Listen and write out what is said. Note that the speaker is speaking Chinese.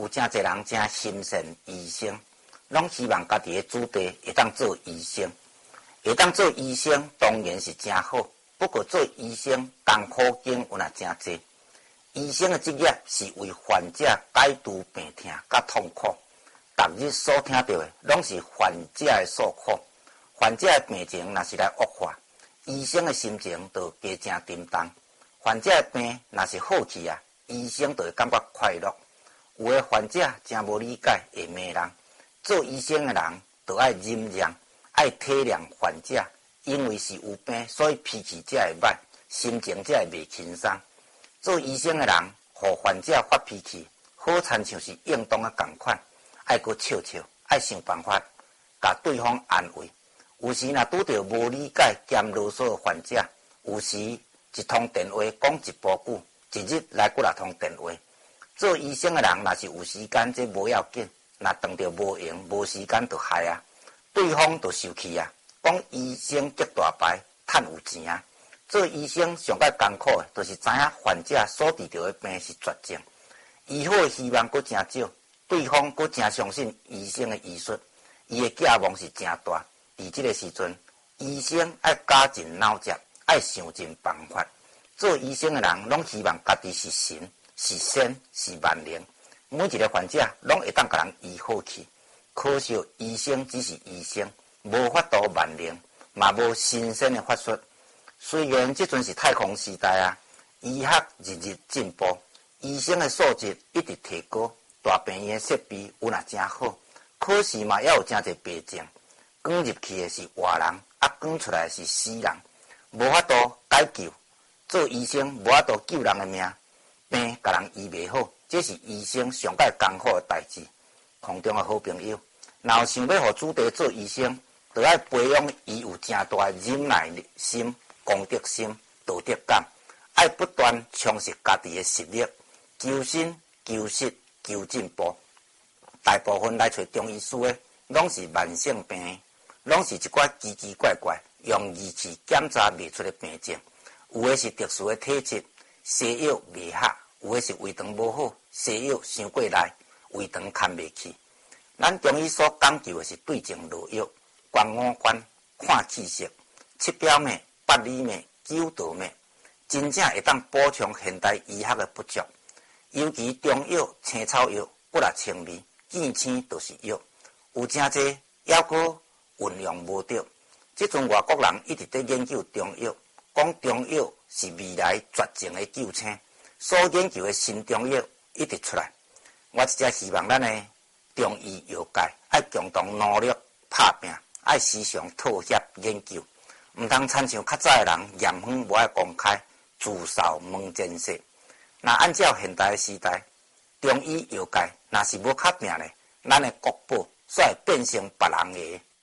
有真侪人真心善医生，拢希望家己的子弟会当做医生。会当做医生当然是真好，不过做医生艰苦经有那真侪。医生的职业是为患者解除病痛甲痛苦，逐日所听到的拢是患者的诉苦。患者的病情若是来恶化，医生的心情就加正沉重。患者的病若是好去啊，医生就会感觉快乐。有的患者真无理解，会骂人。做医生的人就爱忍让，爱体谅患者，因为是有病，所以脾气才会歹，心情才会袂轻松。做医生的人，互患者发脾气，好亲像是应当的共款，爱阁笑笑，爱想办法，甲对方安慰。有时若拄到无理解兼啰嗦的患者，有时一通电话讲一步久，一日来几通电话。做医生的人若是有时间，这无要紧；若碰到无闲、无时间，就害啊，对方就受气啊。讲医生极大牌，趁有钱啊。做医生上界艰苦的，就是知影患者所治疗的病是绝症，医好的希望阁真少，对方阁真相信医生的医术，伊的寄望是真大。伫这个时阵，医生爱加尽脑汁，爱想尽办法。做医生的人拢希望家己是神、是仙、是万能，每一个患者拢会当甲人医好去。可惜医生只是医生，无法度万能，嘛无新鲜的法术。虽然这阵是太空时代啊，医学日日进步，医生的素质一直提高，大病院设备有那真好，可是嘛也有真侪病症。卷入去的是活人，卷出来是死人，无法度解救。做医生无法度救人的命，病甲人医袂好，这是医生上界艰苦的代志。空中的好朋友，若有想要互子弟做医生，就要培养伊有真大忍耐心、公德心、道德感，爱不断充实家己的实力，求新、求实、求进步。大部分来找中医师的，拢是慢性病，拢是一寡奇奇怪怪、用仪器检查袂出的病症。有的是特殊的体质，西药袂合；有的是胃肠无好，西药伤过来，胃肠牵袂去。咱中医所讲究的是对症落药，观五官、看气色、七表脉、八里脉、九道脉，真正会当补充现代医学的不足。尤其中药、青草药不若清味，见青就是药，有真济还阁运用无着。即阵外国人一直在研究中药。讲中药是未来绝症的救星，所研究的新中药一直出来。我一直希望咱的中医药界爱共同努力拍拼，爱时常妥协研究，唔通参像较早的人严远无爱公开，自扫门前雪。若按照现代的时代，中医药界若是无较拼咧，咱的国宝煞会变成别人的。